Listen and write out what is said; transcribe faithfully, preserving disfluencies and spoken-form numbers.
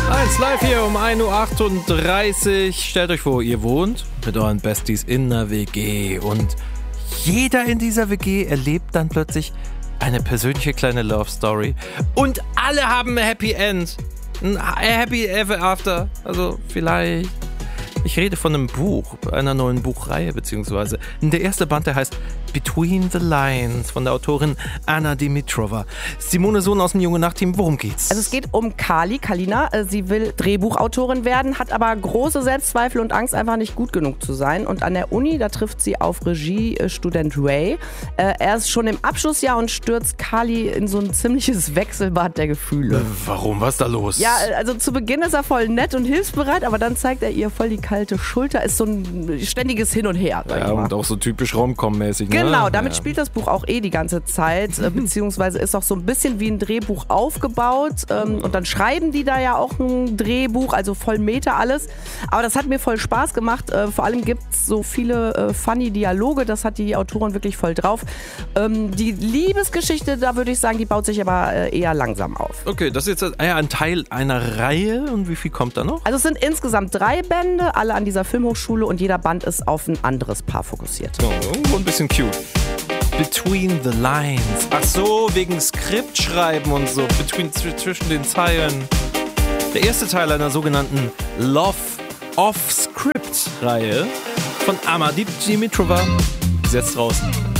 eins live hier um ein Uhr achtunddreißig. Stellt euch vor, ihr wohnt mit euren Besties in einer W G und jeder in dieser W G erlebt dann plötzlich eine persönliche kleine Love Story und alle haben ein Happy End. Ein Happy Ever After. Also vielleicht. Ich rede von einem Buch, einer neuen Buchreihe beziehungsweise. Der erste Band, der heißt Between the Lines von der Autorin Anna Dimitrova. Simone Sohn aus dem Junge Nacht-Team, worum geht's? Also es geht um Kali, Kalina. Sie will Drehbuchautorin werden, hat aber große Selbstzweifel und Angst, einfach nicht gut genug zu sein. Und an der Uni, da trifft sie auf Regiestudent Ray. Er ist schon im Abschlussjahr und stürzt Kali in so ein ziemliches Wechselbad der Gefühle. Warum? Was ist da los? Ja, also zu Beginn ist er voll nett und hilfsbereit, aber dann zeigt er ihr voll die kalte Schulter. Ist so ein ständiges Hin und Her. Ja, und auch so typisch Rom-Com-mäßig. Ne? Genau, damit ja. spielt das Buch auch eh die ganze Zeit, äh, beziehungsweise ist auch so ein bisschen wie ein Drehbuch aufgebaut ähm, und dann schreiben die da ja auch ein Drehbuch, also voll Meta alles, aber das hat mir voll Spaß gemacht, äh, vor allem gibt es so viele äh, funny Dialoge, das hat die Autorin wirklich voll drauf. Ähm, die Liebesgeschichte, da würde ich sagen, die baut sich aber äh, eher langsam auf. Okay, das ist jetzt ein Teil einer Reihe und wie viel kommt da noch? Also es sind insgesamt drei Bände, alle an dieser Filmhochschule und jeder Band ist auf ein anderes Paar fokussiert. Oh, ein bisschen cute. Between the Lines. Ach so, wegen Skriptschreiben und so. Between, zwischen den Zeilen. Der erste Teil einer sogenannten Love of Script Reihe von Anna Dimitrova. Ist jetzt draußen.